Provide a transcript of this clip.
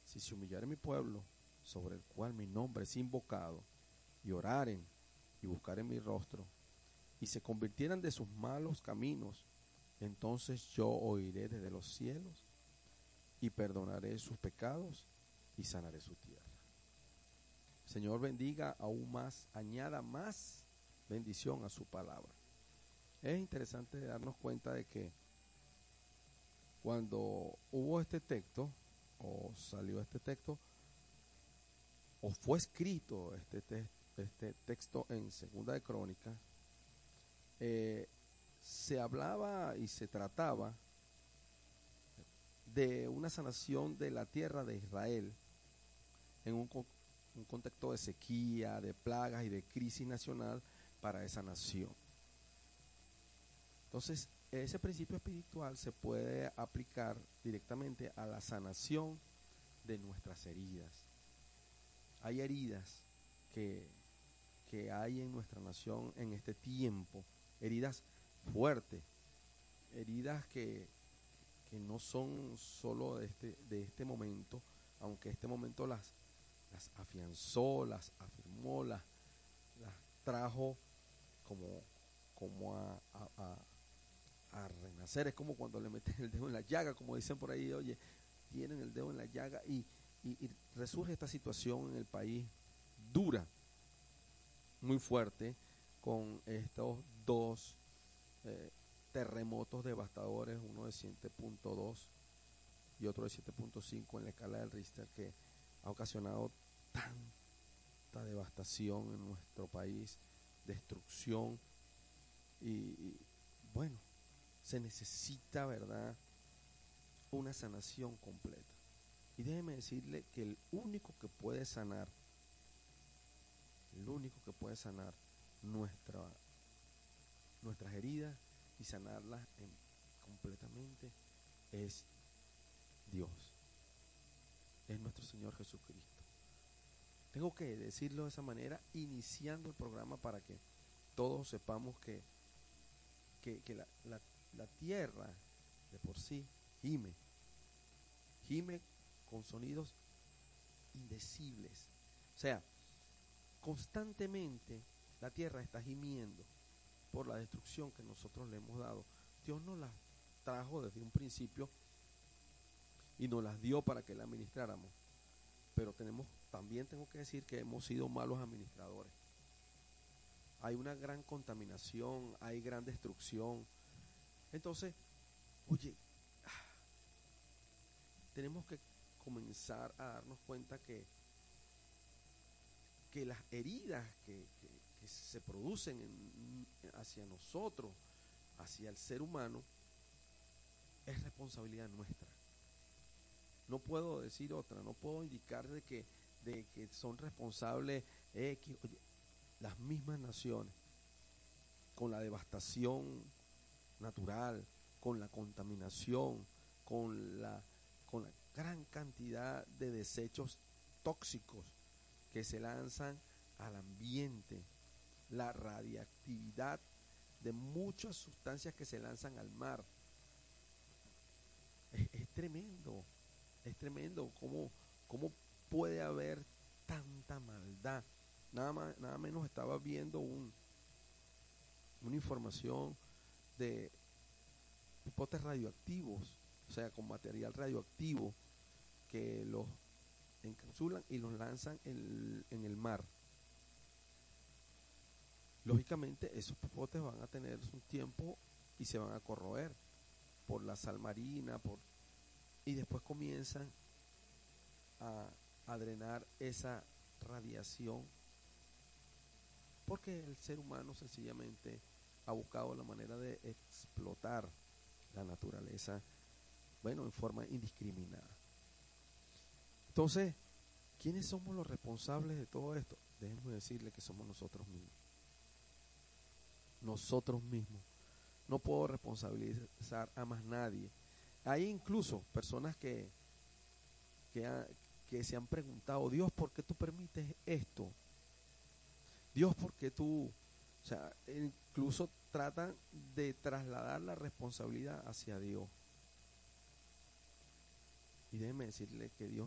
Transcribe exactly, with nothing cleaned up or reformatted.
si se humillare mi pueblo, sobre el cual mi nombre es invocado, y oraren y buscaren mi rostro, y se convirtieran de sus malos caminos, entonces yo oiré desde los cielos, y perdonaré sus pecados, y sanaré su tierra. Señor, bendiga aún más, añada más bendición a su palabra. Es interesante darnos cuenta de que cuando hubo este texto, o salió este texto, o fue escrito este, te, este texto en Segunda de Crónicas, eh, se hablaba y se trataba de una sanación de la tierra de Israel en un, un contexto de sequía, de plagas y de crisis nacional para esa nación. Entonces, ese principio espiritual se puede aplicar directamente a la sanación de nuestras heridas. Hay heridas que, que hay en nuestra nación en este tiempo, heridas fuertes, heridas que, que no son solo de este, de este momento, aunque este momento las, las afianzó, las afirmó, las, las trajo como, como a, a, a a renacer. Es como cuando le meten el dedo en la llaga, como dicen por ahí, oye, tienen el dedo en la llaga y, y, y resurge esta situación en el país dura, muy fuerte, con estos dos eh, terremotos devastadores, uno de siete punto dos y otro de siete punto cinco en la escala del Richter, que ha ocasionado tanta devastación en nuestro país, destrucción y, y bueno, se necesita, ¿verdad?, una sanación completa. Y déjeme decirle que el único que puede sanar, el único que puede sanar nuestra, nuestras heridas y sanarlas en, completamente es Dios, es nuestro Señor Jesucristo. Tengo que decirlo de esa manera, iniciando el programa para que todos sepamos que, que, que la, la La tierra de por sí gime, gime con sonidos indecibles. O sea, constantemente la tierra está gimiendo por la destrucción que nosotros le hemos dado. Dios nos las trajo desde un principio y nos las dio para que la administráramos. Pero tenemos, también tengo que decir que hemos sido malos administradores. Hay una gran contaminación, hay gran destrucción. Entonces, oye, tenemos que comenzar a darnos cuenta que, que las heridas que, que, que se producen en, hacia nosotros, hacia el ser humano, es responsabilidad nuestra. No puedo decir otra, no puedo indicar de que, de que son responsables X, oye, las mismas naciones, con la devastación natural, con la contaminación, con la, con la gran cantidad de desechos tóxicos que se lanzan al ambiente, la radiactividad de muchas sustancias que se lanzan al mar. Es, es tremendo, es tremendo cómo, cómo puede haber tanta maldad. Nada más, nada menos estaba viendo un, una información de potes radioactivos, o sea, con material radioactivo que los encapsulan y los lanzan en, en el mar. Lógicamente esos popotes van a tener un tiempo y se van a corroer por la sal marina, por, y después comienzan a, a drenar esa radiación, porque el ser humano sencillamente ha buscado la manera de explotar la naturaleza, bueno, en forma indiscriminada. Entonces, ¿quiénes somos los responsables de todo esto? Déjenme decirle que somos nosotros mismos. Nosotros mismos. No puedo responsabilizar a más nadie. Hay incluso personas que, que, ha, que se han preguntado, Dios, ¿por qué tú permites esto? Dios, ¿por qué tú? O sea, incluso tratan de trasladar la responsabilidad hacia Dios. Y déjeme decirle que Dios